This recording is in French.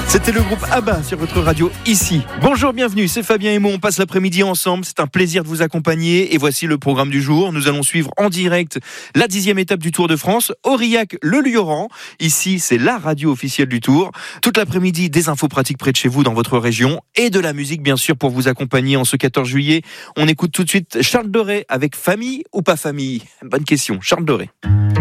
C'était le groupe ABBA sur votre radio ici. Bonjour, bienvenue, c'est Fabien et moi, on passe l'après-midi ensemble, c'est un plaisir de vous accompagner et voici le programme du jour. Nous allons suivre en direct la 10e étape du Tour de France, Aurillac-le-Lioran. Ici, c'est la radio officielle du Tour. Toute l'après-midi, des infos pratiques près de chez vous dans votre région et de la musique bien sûr pour vous accompagner en ce 14 juillet. On écoute tout de suite Charles Doré avec Famille ou pas famille? Bonne question, Charles Doré.